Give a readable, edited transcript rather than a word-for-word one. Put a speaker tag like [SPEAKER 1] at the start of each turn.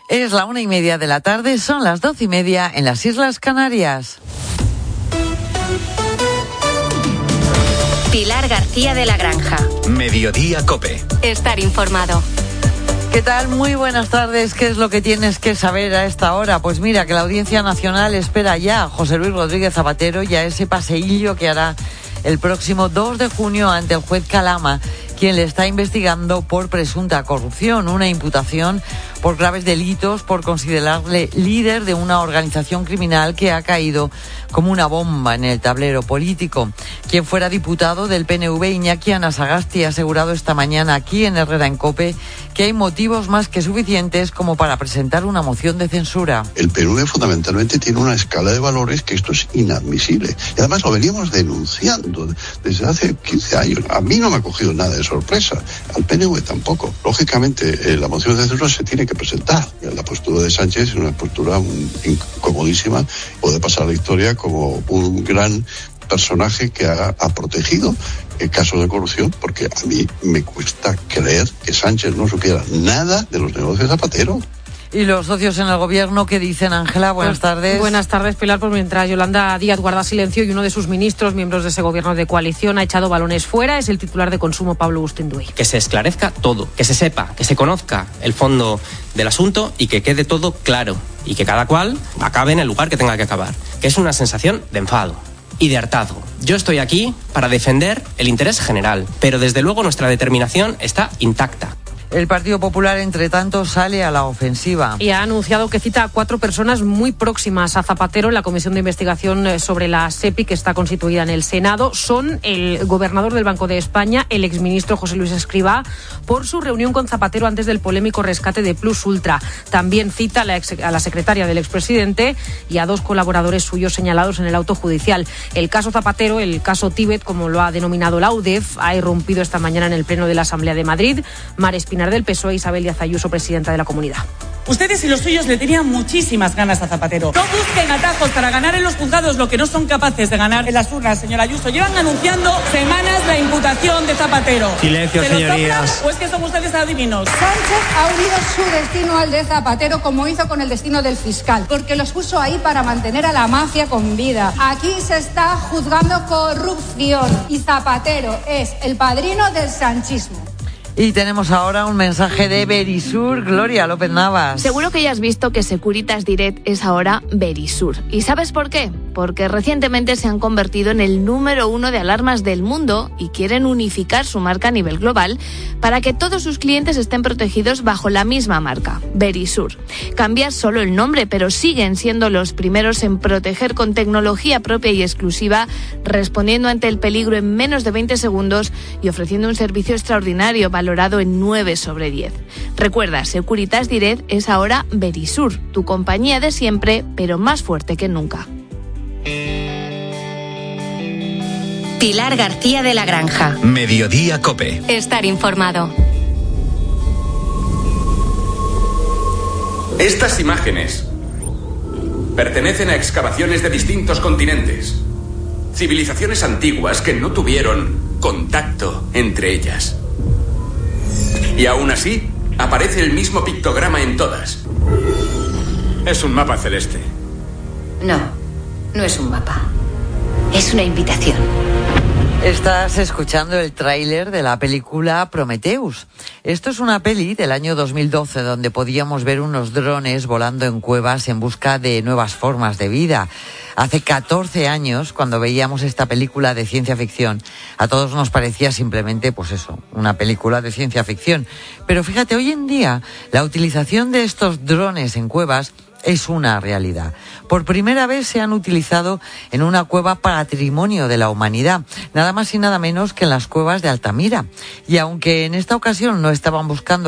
[SPEAKER 1] Es la 1:30 de la tarde, son las 12:30 en las Islas Canarias.
[SPEAKER 2] Pilar García de la Granja.
[SPEAKER 3] Mediodía COPE.
[SPEAKER 2] Estar informado.
[SPEAKER 1] ¿Qué tal? Muy buenas tardes. ¿Qué es lo que tienes que saber a esta hora? Pues mira, que la Audiencia Nacional espera ya a José Luis Rodríguez Zapatero y a ese paseillo que hará el próximo 2 de junio ante el juez Calama, quien le está investigando por presunta corrupción, una imputación por graves delitos, por considerarle líder de una organización criminal que ha caído como una bomba en el tablero político. Quien fuera diputado del PNV, Iñaki Anasagasti, ha asegurado esta mañana aquí en Herrera en COPE que hay motivos más que suficientes como para presentar una moción de censura.
[SPEAKER 4] El PNV fundamentalmente tiene una escala de valores que esto es inadmisible. Y además lo veníamos denunciando desde hace 15 años. A mí no me ha cogido nada de sorpresa, al PNV tampoco. Lógicamente, la moción de censura se tiene que presentar. La postura de Sánchez es una postura incomodísima. Puede pasar a la historia como un gran personaje que ha protegido el caso de corrupción, porque a mí me cuesta creer que Sánchez no supiera nada de los negocios de Zapatero.
[SPEAKER 1] ¿Y los socios en el gobierno qué dicen, Ángela? Buenas tardes.
[SPEAKER 5] Buenas tardes, Pilar. Pues mientras Yolanda Díaz guarda silencio y uno de sus ministros, miembros de ese gobierno de coalición, ha echado balones fuera, es el titular de Consumo, Pablo Bustinduy.
[SPEAKER 6] Que se esclarezca todo, que se sepa, que se conozca el fondo del asunto y que quede todo claro y que cada cual acabe en el lugar que tenga que acabar, que es una sensación de enfado y de hartazgo. Yo estoy aquí para defender el interés general, pero desde luego nuestra determinación está intacta.
[SPEAKER 1] El Partido Popular, entre tanto, sale a la ofensiva.
[SPEAKER 5] Y ha anunciado que cita a 4 personas muy próximas a Zapatero en la comisión de investigación sobre la SEPI que está constituida en el Senado. Son el gobernador del Banco de España, el exministro José Luis Escrivá, por su reunión con Zapatero antes del polémico rescate de Plus Ultra. También cita a la secretaria del expresidente y a 2 colaboradores suyos señalados en el auto judicial. El caso Zapatero, el caso Tíbet, como lo ha denominado la UDEF, ha irrumpido esta mañana en el Pleno de la Asamblea de Madrid. Mar Espinar del PSOE, Isabel Díaz Ayuso, presidenta de la comunidad.
[SPEAKER 7] Ustedes y los suyos le tenían muchísimas ganas a Zapatero. No busquen atajos para ganar en los juzgados lo que no son capaces de ganar en las urnas, señora Ayuso. Llevan anunciando semanas la imputación de Zapatero.
[SPEAKER 6] Silencio, señorías.
[SPEAKER 7] ¿O es que son ustedes adivinos?
[SPEAKER 8] Sánchez ha unido su destino al de Zapatero como hizo con el destino del fiscal, porque los puso ahí para mantener a la mafia con vida. Aquí se está juzgando corrupción y Zapatero es el padrino del sanchismo.
[SPEAKER 1] Y tenemos ahora un mensaje de Verisur, Gloria López Navas.
[SPEAKER 9] Seguro que ya has visto que Securitas Direct es ahora Verisur. ¿Y sabes por qué? Porque recientemente se han convertido en el número 1 de alarmas del mundo y quieren unificar su marca a nivel global para que todos sus clientes estén protegidos bajo la misma marca, Verisur. Cambia solo el nombre, pero siguen siendo los primeros en proteger con tecnología propia y exclusiva, respondiendo ante el peligro en menos de 20 segundos y ofreciendo un servicio extraordinario valorado en 9 sobre 10. Recuerda, Securitas Direct es ahora Verisur, tu compañía de siempre, pero más fuerte que nunca.
[SPEAKER 2] Pilar García de la Granja.
[SPEAKER 3] Mediodía COPE.
[SPEAKER 2] Estar informado.
[SPEAKER 10] Estas imágenes pertenecen a excavaciones de distintos continentes. Civilizaciones antiguas que no tuvieron contacto entre ellas. Y aún así, aparece el mismo pictograma en todas. Es un mapa celeste.
[SPEAKER 2] No, no es un mapa. Es una invitación.
[SPEAKER 1] Estás escuchando el tráiler de la película Prometheus. Esto es una peli del año 2012 donde podíamos ver unos drones volando en cuevas en busca de nuevas formas de vida. Hace 14 años, cuando veíamos esta película de ciencia ficción, a todos nos parecía simplemente, pues eso, una película de ciencia ficción. Pero fíjate, hoy en día, la utilización de estos drones en cuevas es una realidad. Por primera vez se han utilizado en una cueva patrimonio de la humanidad, nada más y nada menos que en las cuevas de Altamira. Y aunque en esta ocasión no estaban buscando